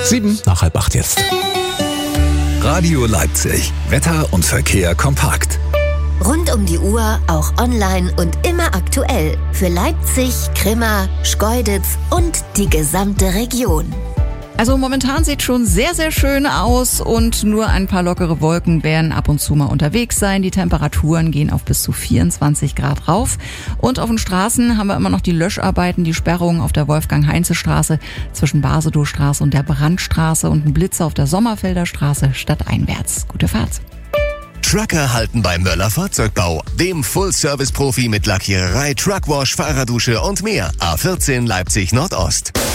7:30 jetzt. Radio Leipzig. Wetter und Verkehr kompakt. Rund um die Uhr, auch online und immer aktuell. Für Leipzig, Grimma, Schkeuditz und die gesamte Region. Also momentan sieht schon sehr, sehr schön aus und nur ein paar lockere Wolken werden ab und zu mal unterwegs sein. Die Temperaturen gehen auf bis zu 24 Grad rauf. Und auf den Straßen haben wir immer noch die Löscharbeiten, die Sperrungen auf der Wolfgang-Heinze-Straße zwischen Basedowstraße und der Brandstraße und ein Blitzer auf der Sommerfelder Straße stadteinwärts. Gute Fahrt. Trucker halten bei Möller Fahrzeugbau, dem Full-Service-Profi mit Lackiererei, Truckwash, Fahrerdusche und mehr. A14 Leipzig Nordost.